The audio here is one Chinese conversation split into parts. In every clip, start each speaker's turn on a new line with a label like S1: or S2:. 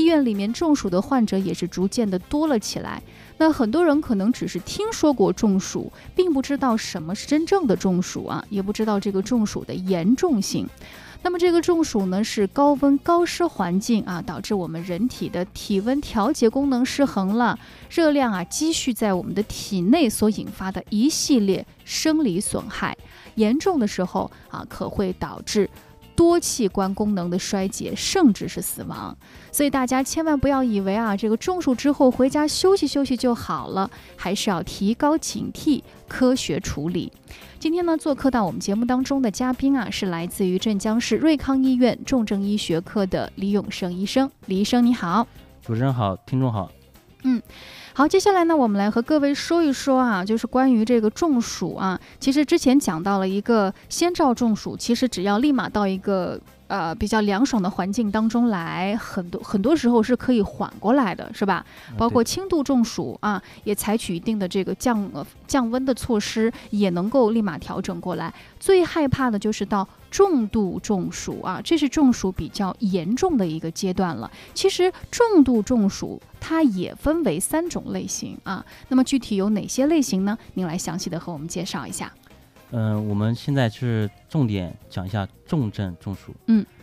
S1: 医院里面中暑的患者也是逐渐的多了起来。那很多人可能只是听说过中暑，并不知道什么是真正的中暑啊，也不知道这个中暑的严重性。那么这个中暑呢，是高温高湿环境啊，导致我们人体的体温调节功能失衡了，热量啊积蓄在我们的体内所引发的一系列生理损害，严重的时候啊，可会导致多器官功能的衰竭，甚至是死亡。所以大家千万不要以为啊，这个中暑之后回家休息休息就好了，还是要提高警惕，科学处理。今天呢，做客到我们节目当中的嘉宾啊，是来自于镇江市瑞康医院重症医学科的李永胜医生。李医生你好。
S2: 主持人好，听众好。
S1: 好，接下来呢，我们来和各位说一说啊，就是关于这个中暑啊。其实之前讲到了一个先兆中暑，其实只要立马到一个比较凉爽的环境当中来，很多时候是可以缓过来的，是吧？包括轻度中暑啊，也采取一定的这个降温的措施，也能够立马调整过来。最害怕的就是到重度中暑啊，这是中暑比较严重的一个阶段了。其实重度中暑它也分为3种类型啊，那么具体有哪些类型呢？您来详细的和我们介绍一下。
S2: 我们现在是重点讲一下重症中暑。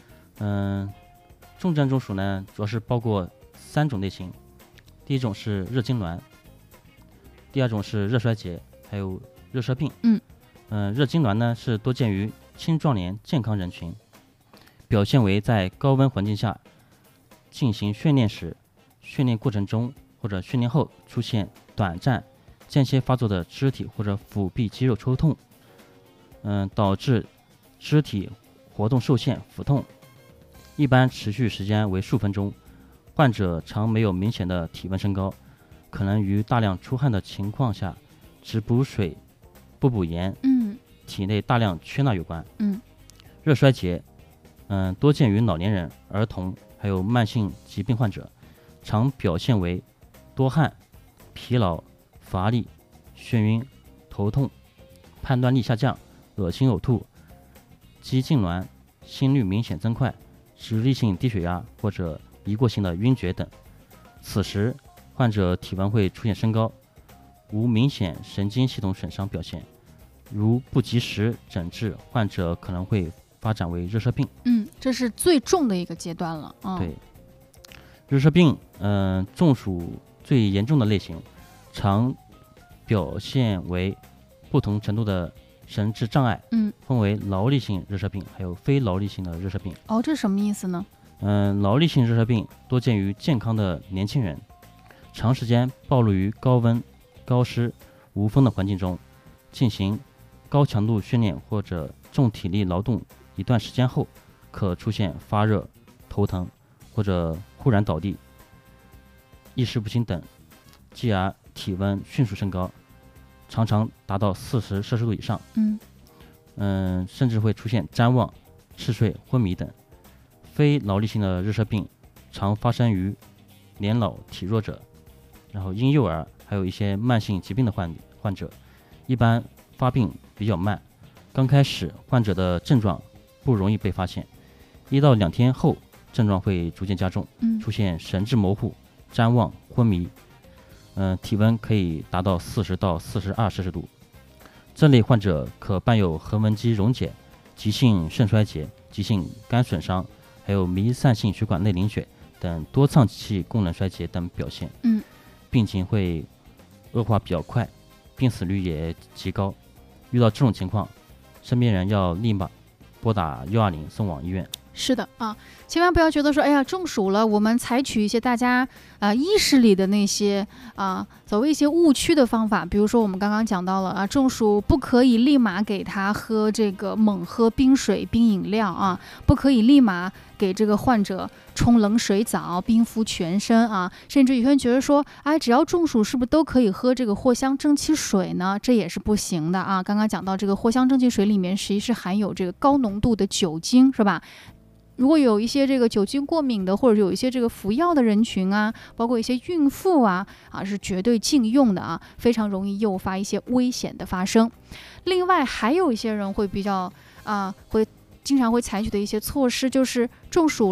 S2: 重症中暑呢，主要是包括3种类型。第一种是热痉挛，第二种是热衰竭，还有热射病。热痉挛呢是多见于青壮年健康人群，表现为在高温环境下进行训练时，训练过程中或者训练后出现短暂间歇发作的肢体或者腹壁肌肉抽痛，导致肢体活动受限、腹痛，一般持续时间为数分钟。患者常没有明显的体温升高，可能与大量出汗的情况下只补水不补盐，体内大量缺钠有关。热衰竭，多见于老年人、儿童还有慢性疾病患者，常表现为多汗、疲劳、乏力、眩晕、头痛、判断力下降、恶心呕吐、肌痉挛、心率明显增快、直立性低血压或者一过性的晕厥等。此时患者体温会出现升高，无明显神经系统损伤表现，如不及时诊治，患者可能会发展为热射病。
S1: 这是最重的一个阶段了。
S2: 对，热射病，中暑最严重的类型，常表现为不同程度的神志障碍，分为劳力性热射病还有非劳力性的热射病。
S1: 这是什么意思呢？
S2: 劳力性热射病多见于健康的年轻人，长时间暴露于高温、高湿、无风的环境中，进行高强度训练或者重体力劳动一段时间后，可出现发热、头疼或者忽然倒地、意识不清等，继而体温迅速升高，常常达到40摄氏度以上。甚至会出现谵妄、嗜睡、昏迷等。非劳力性的热射病常发生于年老体弱者，然后婴幼儿，还有一些慢性疾病的患者，一般发病比较慢，刚开始患者的症状不容易被发现，1到2天后症状会逐渐加重，出现神志模糊、谵妄、昏迷，体温可以达到40到42摄氏度。这类患者可伴有横纹肌溶解、急性肾衰竭、急性肝损伤，还有弥散性血管内凝血等多脏器功能衰竭等表现。病情会恶化比较快，病死率也极高。遇到这种情况，身边人要立马拨打120送往医院。
S1: 是的啊，千万不要觉得说，哎呀，中暑了，我们采取一些大家意识里的那些所谓一些误区的方法，比如说我们刚刚讲到了中暑不可以立马给他喝这个猛喝冰水、冰饮料啊，不可以立马给这个患者冲冷水澡、冰敷全身啊，甚至有些人觉得说，只要中暑是不是都可以喝这个藿香正气水呢？这也是不行的啊。刚刚讲到这个藿香正气水里面实际是含有这个高浓度的酒精，是吧？如果有一些这个酒精过敏的，或者有一些这个服药的人群啊，包括一些孕妇是绝对禁用的非常容易诱发一些危险的发生。另外还有一些人会比较经常会采取的一些措施，就是中暑了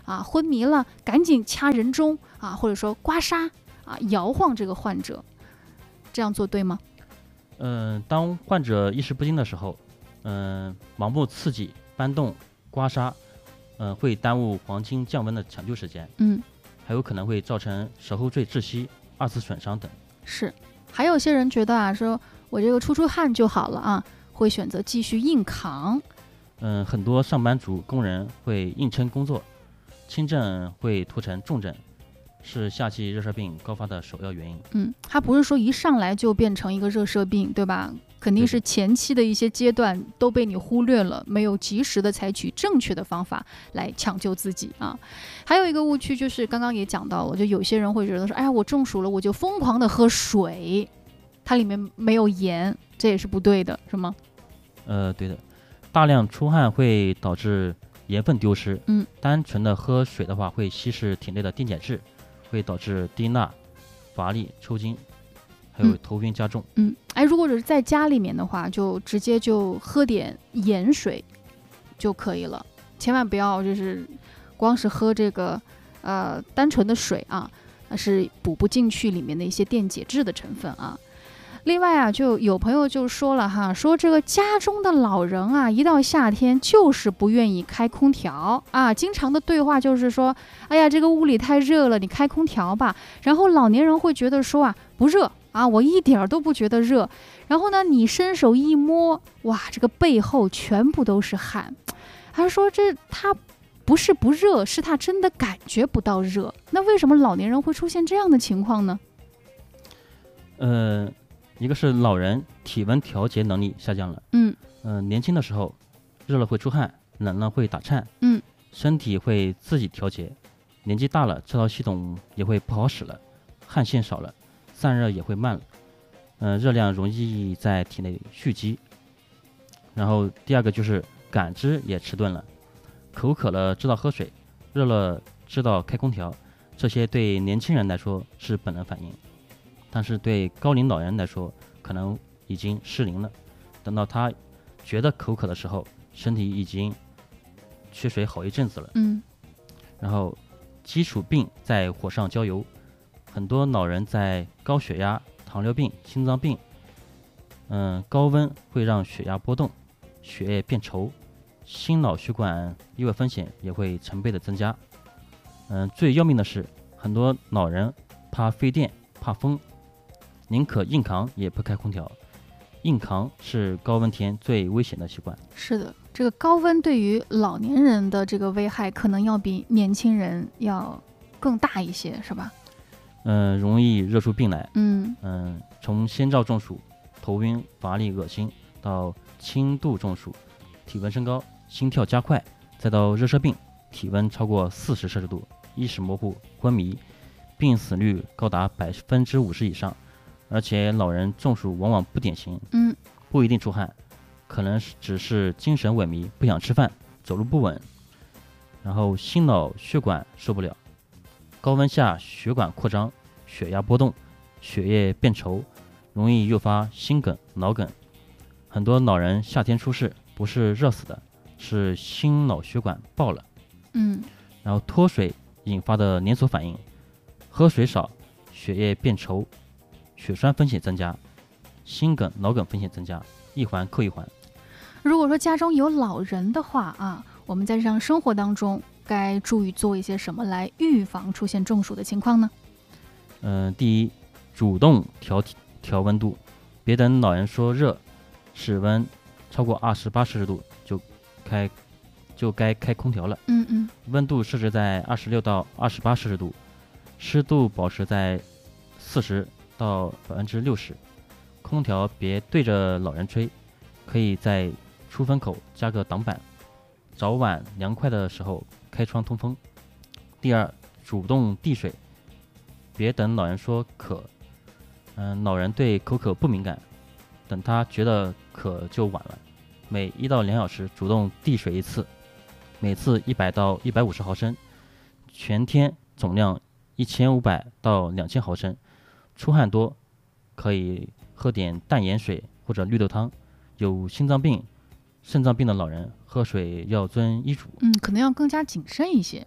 S1: 啊，昏迷了，赶紧掐人中啊，或者说刮痧啊，摇晃这个患者，这样做对吗？
S2: 当患者意识不清的时候，盲目刺激、搬动、刮痧，会耽误黄金降温的抢救时间，还有可能会造成舌后坠窒息、二次损伤等。
S1: 是，还有些人觉得啊，说我这个出汗就好了啊，会选择继续硬扛。
S2: 很多上班族工人会硬撑工作，轻症会拖成重症，是夏季热射病高发的首要原因。
S1: 它不是说一上来就变成一个热射病，对吧？肯定是前期的一些阶段都被你忽略了，没有及时的采取正确的方法来抢救自己啊。还有一个误区就是刚刚也讲到了，就有些人会觉得说，哎呀，我中暑了，我就疯狂的喝水，它里面没有盐，这也是不对的，是吗？
S2: 对的，大量出汗会导致盐分丢失。单纯的喝水的话，会稀释体内的电解质，会导致低钠、乏力、抽筋，还有头晕加重。
S1: 如果是在家里面的话，就直接就喝点盐水就可以了，千万不要就是光是喝这个单纯的水啊，那是补不进去里面的一些电解质的成分啊。另外啊，就有朋友就说了哈，说这个家中的老人啊，一到夏天就是不愿意开空调啊，经常的对话就是说，哎呀，这个屋里太热了，你开空调吧。然后老年人会觉得说啊，不热啊，我一点都不觉得热。然后呢，你伸手一摸，哇，这个背后全部都是汗。他说他不是不热，是他真的感觉不到热。那为什么老年人会出现这样的情况呢？
S2: 一个是老人体温调节能力下降了，年轻的时候热了会出汗，冷了会打颤，身体会自己调节。年纪大了，这套系统也会不好使了，汗腺少了，散热也会慢了，热量容易在体内蓄积。然后第二个就是感知也迟钝了，口渴了知道喝水，热了知道开空调，这些对年轻人来说是本能反应，但是对高龄老人来说可能已经失灵了。等到他觉得口渴的时候，身体已经缺水好一阵子了。然后基础病在火上浇油，很多老人在高血压、糖尿病、心脏病，高温会让血压波动，血液变稠，心脑血管意外风险也会成倍的增加。最要命的是，很多老人怕费电、怕风，宁可硬扛也不开空调。硬扛是高温天最危险的习惯。
S1: 是的，这个高温对于老年人的这个危害可能要比年轻人要更大一些，是吧？
S2: 容易热出病来。从先兆中暑、头晕、乏力、恶心，到轻度中暑、体温升高、心跳加快，再到热射病，体温超过40摄氏度，意识模糊、昏迷，病死率高达50%以上。而且老人中暑往往不典型，不一定出汗，可能只是精神萎靡，不想吃饭，走路不稳。然后心脑血管受不了，高温下血管扩张，血压波动，血液变稠，容易诱发心梗、脑梗。很多老人夏天出事不是热死的，是心脑血管爆了。然后脱水引发的连锁反应，喝水少，血液变稠，血栓风险增加，心梗、脑梗风险增加，一环扣一环。
S1: 如果说家中有老人的话啊，我们在日常生活当中该注意做一些什么来预防出现中暑的情况呢？
S2: 第一，主动调温度，别等老人说热，室温超过28摄氏度就该开空调了。温度设置在26到28摄氏度，湿度保持在40到60%，空调别对着老人吹，可以在出风口加个挡板，早晚凉快的时候开窗通风。第二，主动递水，别等老人说渴，老人对口渴不敏感，等他觉得渴就晚了。每1到2小时主动递水一次，每次100到150毫升，全天总量1500到2000毫升。出汗多可以喝点淡盐水或者绿豆汤。有心脏病、肾脏病的老人喝水要遵医嘱。
S1: 可能要更加谨慎一些。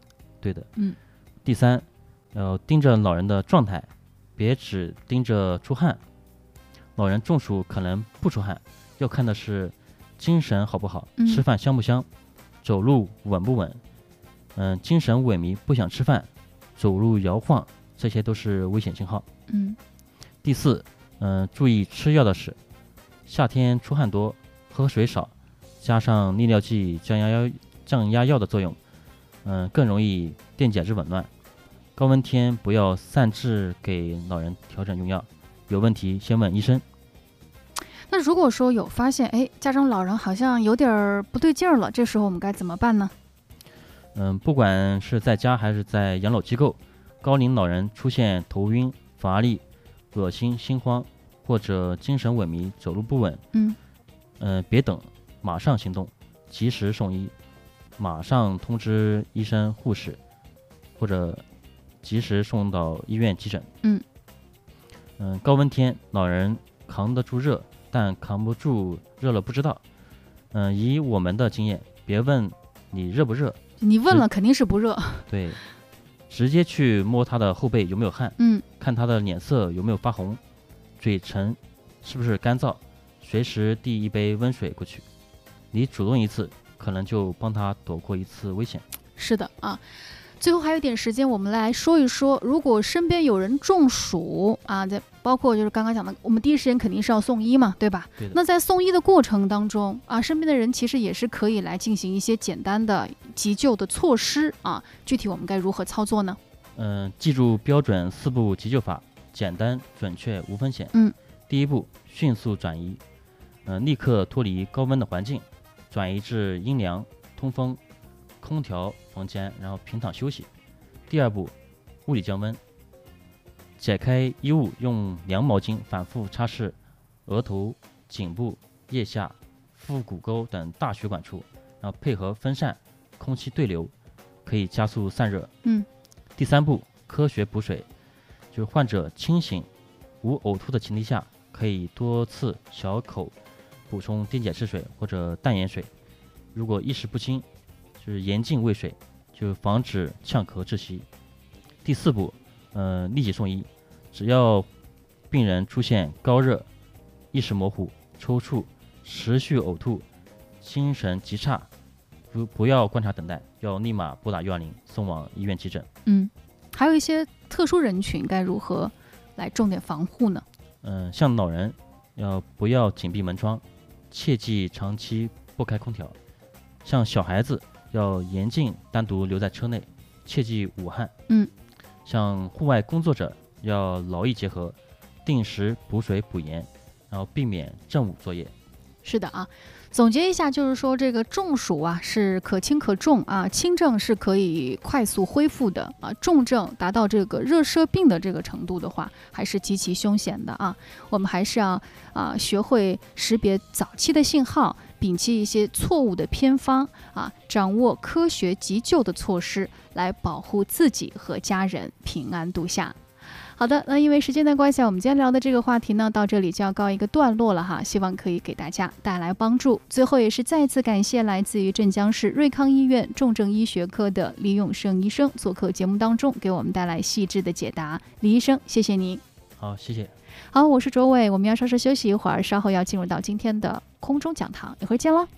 S2: 对的。第三，要盯着老人的状态，别只盯着出汗。老人中暑可能不出汗，要看的是精神好不好，吃饭香不香，走路稳不稳。精神萎靡不想吃饭，走路摇晃，这些都是危险信号。第四，注意吃药的事。夏天出汗多，喝水少，加上利尿剂、降压药的作用，更容易电解质紊乱。高温天不要擅自给老人调整用药，有问题先问医生。
S1: 那如果说有发现，家中老人好像有点不对劲儿了，这时候我们该怎么办呢？
S2: 不管是在家还是在养老机构，高龄老人出现头晕、乏力、恶心、心慌，或者精神萎靡、走路不稳，别等，马上行动，及时送医，马上通知医生、护士，或者及时送到医院急诊。高温天老人扛得住热，但扛不住热了不知道。以我们的经验，别问你热不热，
S1: 你问了肯定是不热。
S2: 对，直接去摸他的后背有没有汗，看他的脸色有没有发红，嘴唇是不是干燥，随时递一杯温水过去。你主动一次，可能就帮他躲过一次危险。
S1: 是的啊。最后还有点时间，我们来说一说，如果身边有人中暑啊，包括就是刚刚讲的，我们第一时间肯定是要送医嘛，对吧？
S2: 对的。
S1: 那在送医的过程当中啊，身边的人其实也是可以来进行一些简单的急救的措施啊。具体我们该如何操作呢？
S2: 记住标准4步急救法，简单、准确、无风险。第一步，迅速转移，立刻脱离高温的环境，转移至阴凉、通风、空调房间，然后平躺休息。第二步，物理降温，解开衣物，用凉毛巾反复擦拭额头、颈部、腋下、腹股沟等大血管处，然后配合风扇、空气对流，可以加速散热。第三步，科学补水，就是患者清醒无呕吐的前提下，可以多次小口补充电解质水或者淡盐水。如果意识不清，就是严禁喂水，就防止呛咳窒息。第四步，立即送医。只要病人出现高热、意识模糊、抽搐、持续呕吐、精神极差，不要观察等待，要立马拨打120送往医院急诊。
S1: 还有一些特殊人群该如何来重点防护呢？
S2: 像老人不要紧闭门窗，切忌长期不开空调。像小孩子要严禁单独留在车内，切忌捂汗。像户外工作者要劳逸结合，定时补水补盐，然后避免正午作业。
S1: 是的啊，总结一下就是说，这个中暑啊是可轻可重啊，轻症是可以快速恢复的啊，重症达到这个热射病的这个程度的话，还是极其凶险的啊。我们还是要学会识别早期的信号，摒弃一些错误的偏方啊，掌握科学急救的措施，来保护自己和家人平安度夏。好的，那因为时间的关系，我们今天聊的这个话题呢，到这里就要告一个段落了哈，希望可以给大家带来帮助。最后也是再次感谢来自于镇江市瑞康医院重症医学科的李永胜医生做客节目当中，给我们带来细致的解答。李医生，谢谢您。
S2: 好，谢谢。
S1: 好，我是卓伟，我们要稍事休息一会儿，稍后要进入到今天的空中讲堂，一会儿见喽。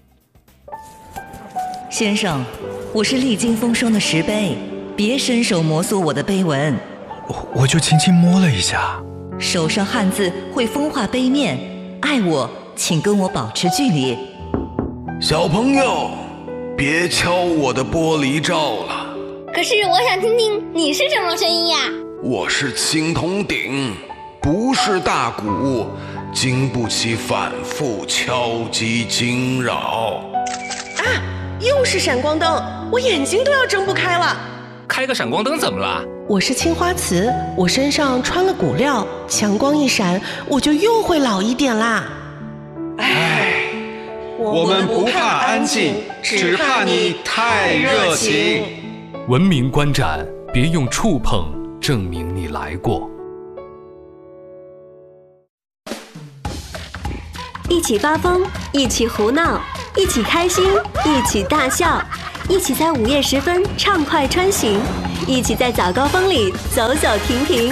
S3: 先生，我是历经风霜的石碑，别伸手摩挲我的碑文。
S4: 我就轻轻摸了一下。
S3: 手上汗渍会风化碑面，爱我请跟我保持距离。
S4: 小朋友，别敲我的玻璃罩了。
S5: 可是我想听听你是什么声音呀？
S4: 我是青铜鼎，不是大鼓，经不起反复敲击惊扰。
S6: 又是闪光灯，我眼睛都要睁不开了。
S7: 开个闪光灯怎么了？
S6: 我是青花瓷，我身上穿了骨料，强光一闪，我就又会老一点啦。
S8: 我们不怕安静，只怕你太热情。
S9: 文明观展，别用触碰证明你来过。
S10: 一起发疯，一起胡闹，一起开心，一起大笑。 一起在午夜时分畅快穿行，一起在早高峰里走走停停。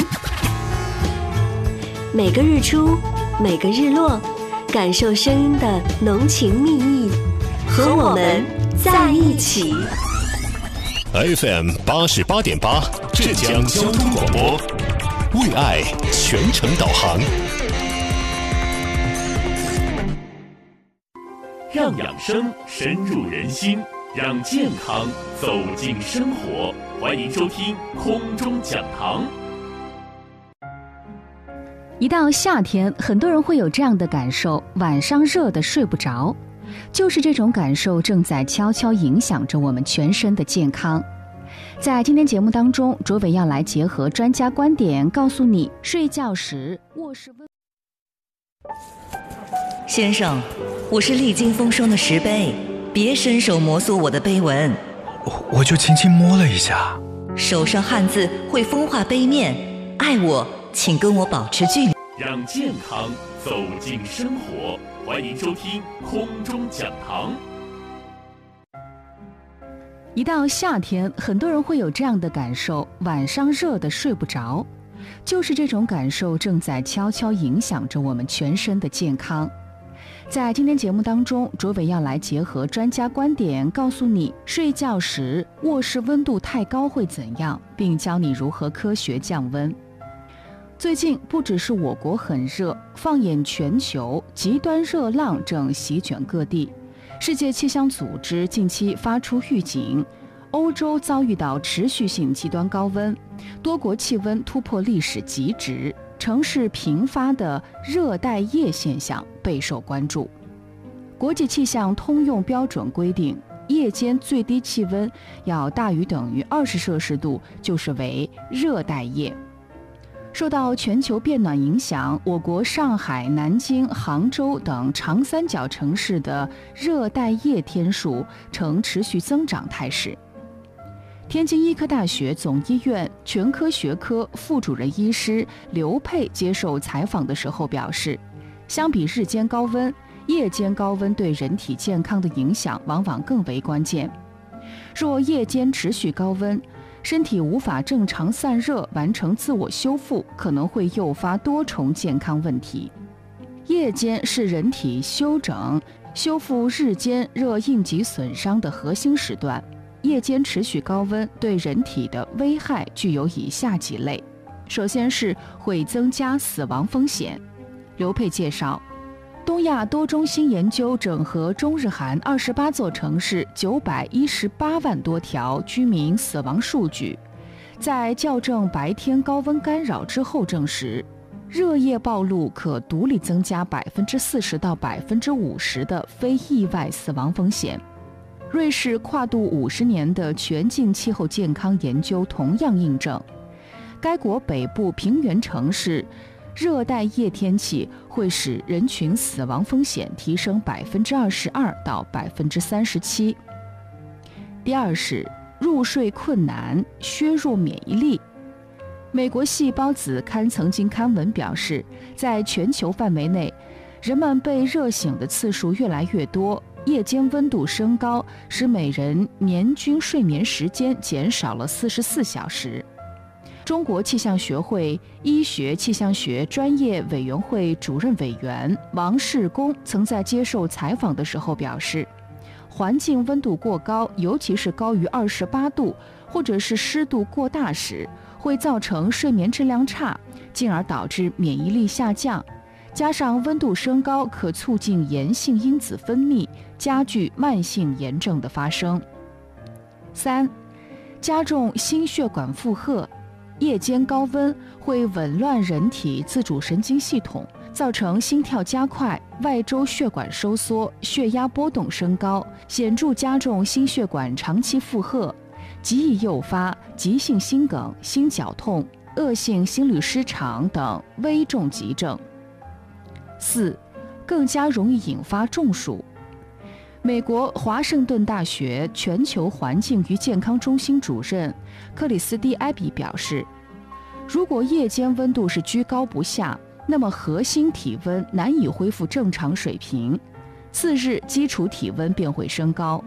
S10: 每个日出，每个日落，感受声音的浓情蜜意，和我们在一起。
S11: FM 88.8，浙江交通广播，为爱全程导航。
S12: 让养生深入人心，让健康走进生活。欢迎收听空中讲堂。
S1: 一到夏天，很多人会有这样的感受，晚上热得睡不着。就是这种感受正在悄悄影响着我们全身的健康。在今天节目当中，卓伟要来结合专家观点，告诉你睡觉时卧室温。
S3: 先生，我是历经风霜的石碑，别伸手摩挲我的碑文。
S13: 我就轻轻摸了一下。
S3: 手上汗渍会风化碑面，爱我请跟我保持距离。
S12: 让健康走进生活，欢迎收听空中讲堂。
S1: 一到夏天，很多人会有这样的感受，晚上热得睡不着。就是这种感受正在悄悄影响着我们全身的健康。在今天节目当中，卓伟要来结合专家观点，告诉你睡觉时卧室温度太高会怎样，并教你如何科学降温。最近不只是我国很热，放眼全球，极端热浪正席卷各地。世界气象组织近期发出预警，欧洲遭遇到持续性极端高温，多国气温突破历史极值，城市频发的热带夜现象备受关注。国际气象通用标准规定，夜间最低气温要大于等于20摄氏度，就是为热带夜。受到全球变暖影响，我国上海、南京、杭州等长三角城市的热带夜天数呈持续增长态势。天津医科大学总医院全科学科副主任医师刘佩接受采访的时候表示，相比日间高温，夜间高温对人体健康的影响往往更为关键。若夜间持续高温，身体无法正常散热，完成自我修复，可能会诱发多重健康问题。夜间是人体休整、修复日间热应急损伤的核心时段。夜间持续高温对人体的危害具有以下几类：首先是会增加死亡风险。刘佩介绍，东亚多中心研究整合中日韩28座城市918万多条居民死亡数据，在校正白天高温干扰之后证实，热夜暴露可独立增加40%到50%的非意外死亡风险。瑞士跨度50年的全境气候健康研究同样印证，该国北部平原城市热带夜天气会使人群死亡风险提升22%到37%。第二是入睡困难，削弱免疫力。美国细胞子刊曾经刊文表示，在全球范围内，人们被热醒的次数越来越多，夜间温度升高，使每人年均睡眠时间减少了44小时。中国气象学会医学气象学专业委员会主任委员王世功曾在接受采访的时候表示，环境温度过高，尤其是高于28度，或者是湿度过大时，会造成睡眠质量差，进而导致免疫力下降。加上温度升高可促进炎性因子分泌，加剧慢性炎症的发生。3. 加重心血管负荷。夜间高温会紊乱人体自主神经系统，造成心跳加快、外周血管收缩、血压波动升高，显著加重心血管长期负荷，极易诱发急性心梗、心绞痛、恶性心律失常等危重急症。4. 更加容易引发中暑。美国华盛顿大学全球环境与健康中心主任克里斯蒂埃比表示，如果夜间温度是居高不下，那么核心体温难以恢复正常水平，次日基础体温便会升高，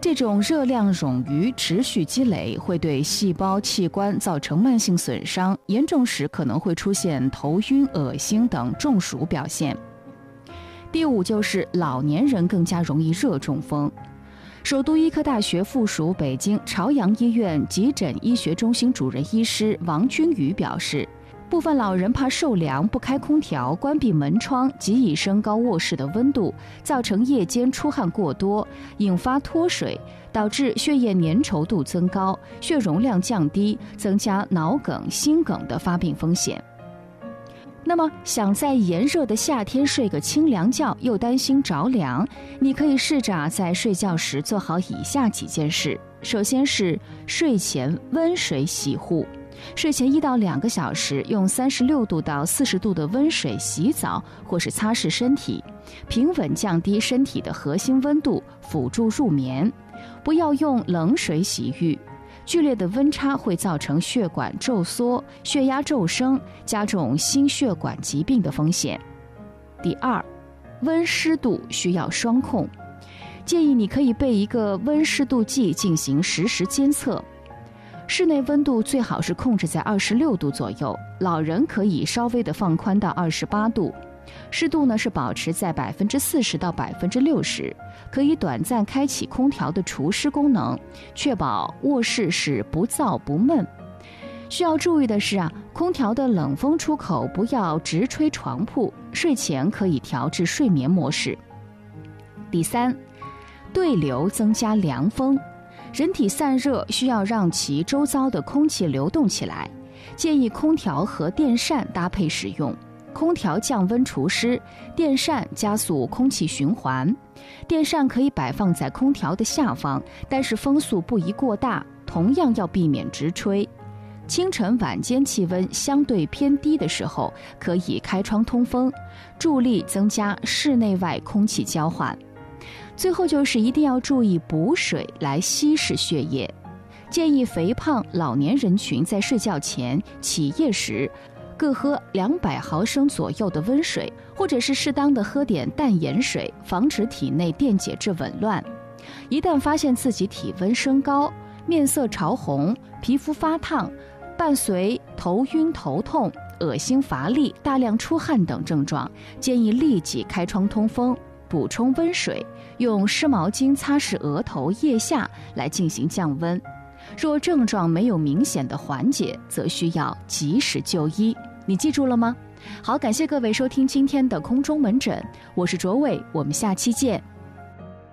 S1: 这种热量冗余持续积累，会对细胞器官造成慢性损伤，严重时可能会出现头晕、恶心等中暑表现。第5就是老年人更加容易热中风。首都医科大学附属北京朝阳医院急诊医学中心主任医师王军宇表示，部分老人怕受凉，不开空调，关闭门窗，极易升高卧室的温度，造成夜间出汗过多，引发脱水，导致血液粘稠度增高，血容量降低，增加脑梗、心梗的发病风险。那么想在炎热的夏天睡个清凉觉，又担心着凉，你可以试着在睡觉时做好以下几件事。首先是睡前温水洗护，睡前1到2个小时用36度到40度的温水洗澡或是擦拭身体，平稳降低身体的核心温度，辅助入眠。不要用冷水洗浴，剧烈的温差会造成血管骤缩、血压骤升，加重心血管疾病的风险。第2，温湿度需要双控，建议你可以备一个温湿度计进行实时监测。室内温度最好是控制在26度左右，老人可以稍微的放宽到28度。湿度呢是保持在40%到60%，可以短暂开启空调的除湿功能，确保卧室是不燥不闷。需要注意的是空调的冷风出口不要直吹床铺，睡前可以调至睡眠模式。第3，对流增加凉风。人体散热需要让其周遭的空气流动起来，建议空调和电扇搭配使用。空调降温除湿，电扇加速空气循环。电扇可以摆放在空调的下方，但是风速不宜过大，同样要避免直吹。清晨晚间气温相对偏低的时候，可以开窗通风，助力增加室内外空气交换。最后就是一定要注意补水来稀释血液，建议肥胖老年人群在睡觉前、起夜时各喝200毫升左右的温水，或者是适当的喝点淡盐水，防止体内电解质紊乱。一旦发现自己体温升高、面色潮红、皮肤发烫，伴随头晕头痛、恶心乏力、大量出汗等症状，建议立即开窗通风，补充温水，用湿毛巾擦拭额头、腋下来进行降温。若症状没有明显的缓解，则需要及时就医。你记住了吗？好，感谢各位收听今天的空中门诊，我是卓伟，我们下期见。